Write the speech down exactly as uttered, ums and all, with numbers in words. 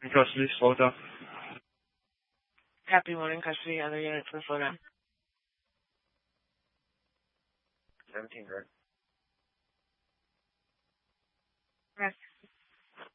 In custody, slow it down. Happy one in custody, other unit for the slowdown. seventeen, right?